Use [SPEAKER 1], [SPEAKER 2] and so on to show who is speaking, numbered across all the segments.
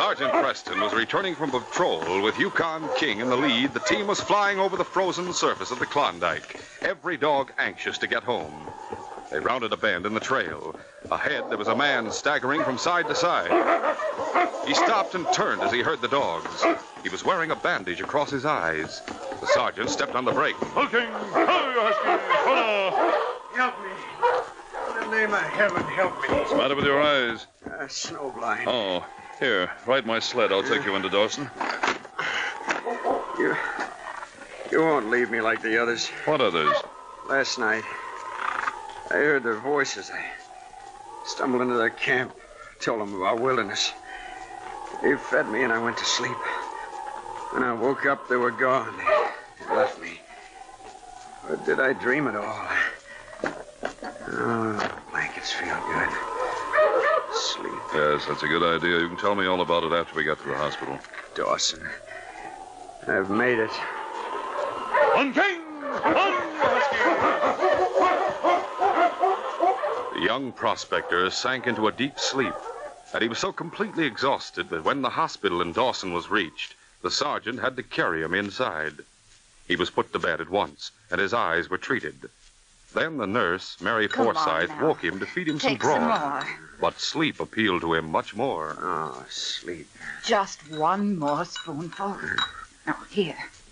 [SPEAKER 1] Sergeant Preston was returning from patrol with Yukon King in the lead. The team was flying over the frozen surface of the Klondike, every dog anxious to get home. They rounded a bend in the trail. Ahead, there was a man staggering from side to side. He stopped and turned as he heard the dogs. He was wearing a bandage across his eyes. The sergeant stepped on the brake.
[SPEAKER 2] Hulking! Ho, you husky! Hola!
[SPEAKER 3] Help me. In the name of heaven, help me.
[SPEAKER 2] What's the matter with your eyes?
[SPEAKER 3] Snowblind.
[SPEAKER 2] Oh, here, ride my sled. I'll take you into Dawson.
[SPEAKER 3] You won't leave me like the others.
[SPEAKER 2] What others?
[SPEAKER 3] Last night, I heard their voices. I stumbled into their camp, told them about Wilderness. They fed me and I went to sleep. When I woke up, they were gone. They left me. Or did I dream it all? Oh, blankets feel good. Sleep.
[SPEAKER 2] Yes, that's a good idea. You can tell me all about it after we get to the hospital.
[SPEAKER 3] Dawson. I've made it.
[SPEAKER 2] On King!
[SPEAKER 1] The young prospector sank into a deep sleep, and he was so completely exhausted that when the hospital in Dawson was reached, the sergeant had to carry him inside. He was put to bed at once, and his eyes were treated. Then the nurse, Mary Forsyth, woke him to feed him some broth. But sleep appealed to him much more.
[SPEAKER 3] Oh, sleep.
[SPEAKER 4] Just one more spoonful. Now, here.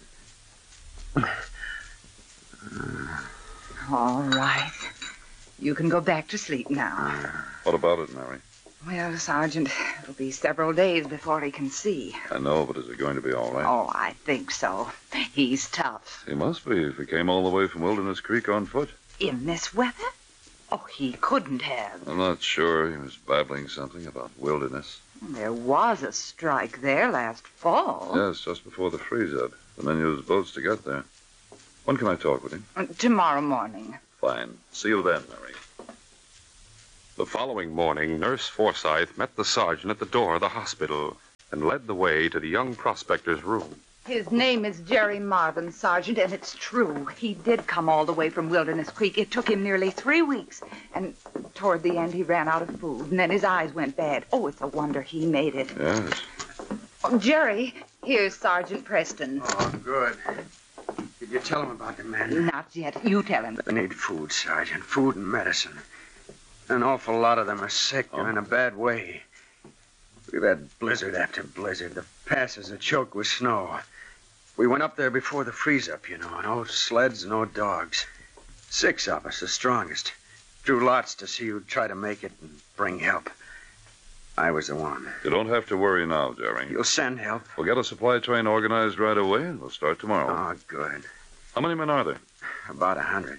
[SPEAKER 4] All right. You can go back to sleep now.
[SPEAKER 2] What about it, Mary?
[SPEAKER 4] Well, Sergeant, it'll be several days before he can see.
[SPEAKER 2] I know, but is it going to be all right?
[SPEAKER 4] Oh, I think so. He's tough.
[SPEAKER 2] He must be if he came all the way from Wilderness Creek on foot.
[SPEAKER 4] In this weather? Oh, he couldn't have.
[SPEAKER 2] I'm not sure. He was babbling something about Wilderness.
[SPEAKER 4] There was a strike there last fall.
[SPEAKER 2] Yes, just before the freeze-up. The men used boats to get there. When can I talk with him?
[SPEAKER 4] Tomorrow morning.
[SPEAKER 2] Fine. See you then, Mary.
[SPEAKER 1] The following morning, Nurse Forsyth met the sergeant at the door of the hospital and led the way to the young prospector's room.
[SPEAKER 4] His name is Jerry Marvin, Sergeant, and it's true. He did come all the way from Wilderness Creek. It took him nearly 3 weeks, and toward the end he ran out of food, and then his eyes went bad. Oh, it's a wonder he made it.
[SPEAKER 2] Yes.
[SPEAKER 4] Oh, Jerry, here's Sergeant Preston.
[SPEAKER 3] Oh, good. Did you tell him about the men?
[SPEAKER 4] Not yet. You tell him.
[SPEAKER 3] They need food, Sergeant. Food and medicine. An awful lot of them are sick. They're in a bad way. We've had blizzard after blizzard. The passes are choked with snow. We went up there before the freeze-up, you know. No sleds, no dogs. 6 of us, the strongest. Drew lots to see who'd try to make it and bring help. I was the one.
[SPEAKER 2] You don't have to worry now, Jerry.
[SPEAKER 3] You'll send help?
[SPEAKER 2] We'll get a supply train organized right away, and we'll start tomorrow.
[SPEAKER 3] Oh, good.
[SPEAKER 2] How many men are there?
[SPEAKER 3] About 100.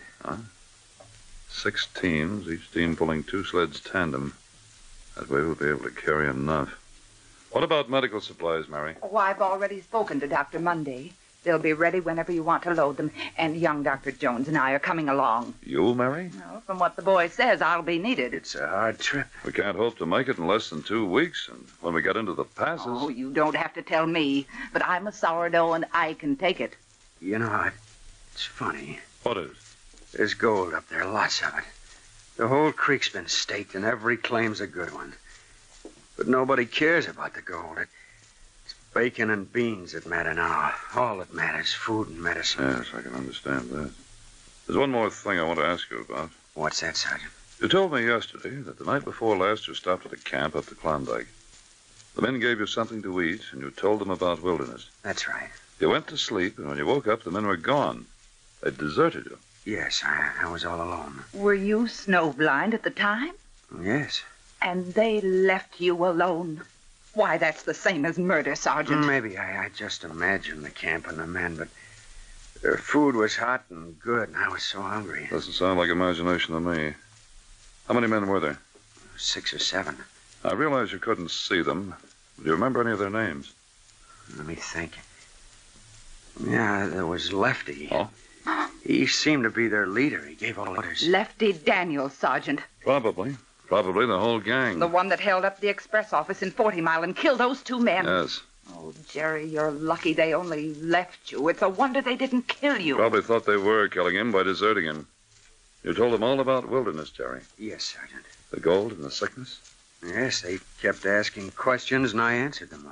[SPEAKER 2] 6 teams, each team pulling 2 sleds tandem. That way we'll be able to carry enough. What about medical supplies, Mary?
[SPEAKER 4] Oh, I've already spoken to Dr. Munday. They'll be ready whenever you want to load them. And young Dr. Jones and I are coming along.
[SPEAKER 2] You, Mary?
[SPEAKER 4] Well, from what the boy says, I'll be needed.
[SPEAKER 3] It's a hard trip.
[SPEAKER 2] We can't hope to make it in less than 2 weeks. And when we get into the passes...
[SPEAKER 4] Oh, you don't have to tell me. But I'm a sourdough and I can take it.
[SPEAKER 3] You know, it's funny.
[SPEAKER 2] What is?
[SPEAKER 3] There's gold up there, lots of it. The whole creek's been staked and every claim's a good one. But nobody cares about the gold. It's bacon and beans that matter now. All that matters, food and medicine.
[SPEAKER 2] Yes, I can understand that. There's one more thing I want to ask you about.
[SPEAKER 3] What's that, Sergeant?
[SPEAKER 2] You told me yesterday that the night before last you stopped at a camp up the Klondike. The men gave you something to eat, and you told them about Wilderness.
[SPEAKER 3] That's right.
[SPEAKER 2] You went to sleep, and when you woke up, the men were gone. They'd deserted you.
[SPEAKER 3] Yes, I was all alone.
[SPEAKER 4] Were you snowblind at the time?
[SPEAKER 3] Yes.
[SPEAKER 4] And they left you alone? Why, that's the same as murder, Sergeant.
[SPEAKER 3] Maybe I just imagined the camp and the men, but their food was hot and good, and I was so hungry.
[SPEAKER 2] Doesn't sound like imagination to me. How many men were there?
[SPEAKER 3] 6 or 7.
[SPEAKER 2] I realize you couldn't see them. Do you remember any of their names?
[SPEAKER 3] Let me think. Yeah, there was Lefty.
[SPEAKER 2] Oh?
[SPEAKER 3] He seemed to be their leader. He gave all orders.
[SPEAKER 4] Lefty Daniels, Sergeant.
[SPEAKER 2] Probably. Probably the whole gang.
[SPEAKER 4] The one that held up the express office in 40 Mile and killed those 2 men.
[SPEAKER 2] Yes.
[SPEAKER 4] Oh, Jerry, you're lucky they only left you. It's a wonder they didn't kill you.
[SPEAKER 2] Probably thought they were killing him by deserting him. You told them all about Wilderness, Jerry.
[SPEAKER 3] Yes, Sergeant.
[SPEAKER 2] The gold and the sickness?
[SPEAKER 3] Yes, they kept asking questions, and I answered them all.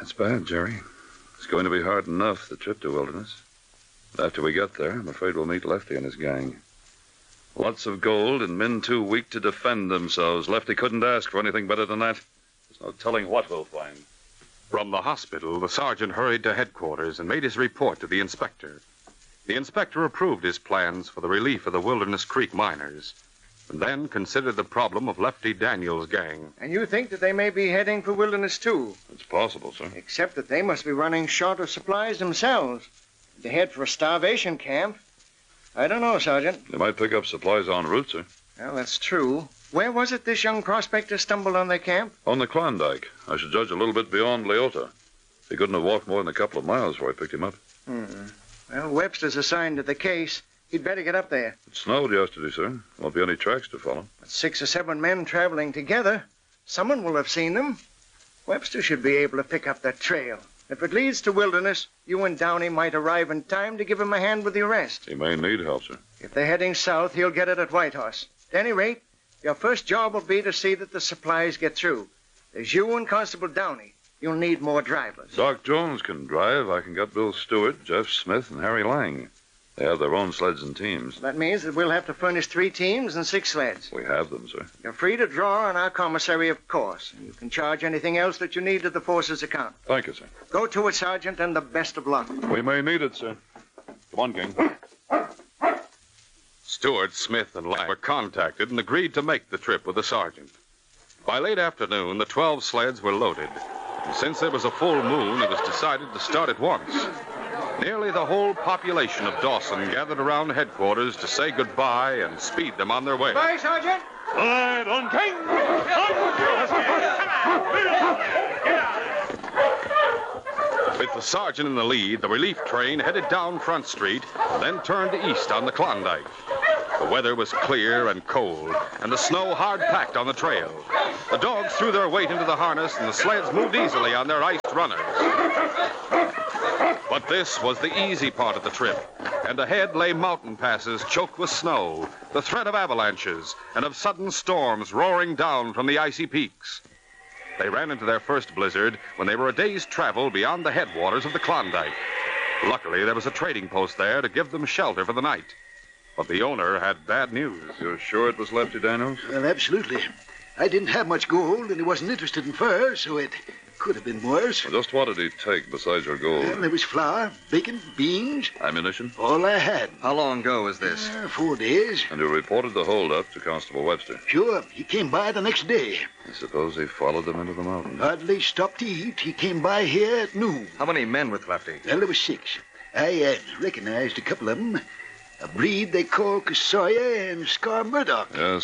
[SPEAKER 2] That's bad, Jerry. It's going to be hard enough, the trip to Wilderness. But after we get there, I'm afraid we'll meet Lefty and his gang. Lots of gold and men too weak to defend themselves. Lefty couldn't ask for anything better than that. There's no telling what we'll find.
[SPEAKER 1] From the hospital, the sergeant hurried to headquarters and made his report to the inspector. The inspector approved his plans for the relief of the Wilderness Creek miners, and then considered the problem of Lefty Daniels' gang.
[SPEAKER 5] And you think that they may be heading for Wilderness, too?
[SPEAKER 2] It's possible, sir.
[SPEAKER 5] Except that they must be running short of supplies themselves. They head for a starvation camp. I don't know, Sergeant.
[SPEAKER 2] They might pick up supplies en route, sir.
[SPEAKER 5] Well, that's true. Where was it this young prospector stumbled on their camp?
[SPEAKER 2] On the Klondike. I should judge a little bit beyond Leota. He couldn't have walked more than a couple of miles before I picked him up.
[SPEAKER 5] Well, Webster's assigned to the case. He'd better get up there.
[SPEAKER 2] It snowed yesterday, sir. Won't be any tracks to follow.
[SPEAKER 5] But 6 or 7 men traveling together. Someone will have seen them. Webster should be able to pick up that trail. If it leads to Wilderness, you and Downey might arrive in time to give him a hand with the arrest.
[SPEAKER 2] He may need help, sir.
[SPEAKER 5] If they're heading south, he'll get it at Whitehorse. At any rate, your first job will be to see that the supplies get through. There's you and Constable Downey. You'll need more drivers.
[SPEAKER 2] Doc Jones can drive. I can get Bill Stewart, Jeff Smith, and Harry Lang. They have their own sleds and teams.
[SPEAKER 5] That means that we'll have to furnish 3 teams and 6 sleds.
[SPEAKER 2] We have them, sir.
[SPEAKER 5] You're free to draw on our commissary, of course. And you can charge anything else that you need to the force's account.
[SPEAKER 2] Thank you, sir.
[SPEAKER 5] Go to it, Sergeant, and the best of luck.
[SPEAKER 2] We may need it, sir. Come on, King.
[SPEAKER 1] Stewart, Smith, and Lang were contacted and agreed to make the trip with the sergeant. By late afternoon, the 12 sleds were loaded. And since there was a full moon, it was decided to start at once. Nearly the whole population of Dawson gathered around headquarters to say goodbye and speed them on their way.
[SPEAKER 5] Bye, Sergeant.
[SPEAKER 2] Slide on, King!
[SPEAKER 1] With the sergeant in the lead, the relief train headed down Front Street and then turned east on the Klondike. The weather was clear and cold, and the snow hard-packed on the trail. The dogs threw their weight into the harness, and the sleds moved easily on their iced runners. But this was the easy part of the trip, and ahead lay mountain passes choked with snow, the threat of avalanches, and of sudden storms roaring down from the icy peaks. They ran into their first blizzard when they were a day's travel beyond the headwaters of the Klondike. Luckily, there was a trading post there to give them shelter for the night. But the owner had bad news.
[SPEAKER 2] You're sure it was Lefty Daniels?
[SPEAKER 6] Well, absolutely. I didn't have much gold, and he wasn't interested in fur, so it could have been worse.
[SPEAKER 2] Well, just what did he take besides your gold?
[SPEAKER 6] Well, there was flour, bacon, beans,
[SPEAKER 2] Ammunition?
[SPEAKER 6] all I had.
[SPEAKER 7] How long ago was this?
[SPEAKER 6] 4 days.
[SPEAKER 2] And you reported the holdup to Constable Webster.
[SPEAKER 6] Sure, he came by the next day.
[SPEAKER 2] I suppose he followed them into the mountains.
[SPEAKER 6] Hardly stopped to eat. He came by here at noon.
[SPEAKER 7] How many men with Lefty?
[SPEAKER 6] Well, there was 6. I recognized a couple of them. A breed they call Casoya and Scar Murdoch.
[SPEAKER 2] Yes,